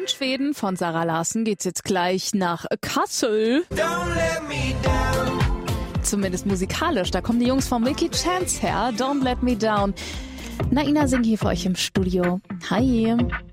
Schweden von Zara Larsson geht's jetzt gleich nach Kassel. Zumindest musikalisch, da kommen die Jungs von Milky Chance her. Don't Let Me Down. Naina singt hier für euch im Studio. Hi.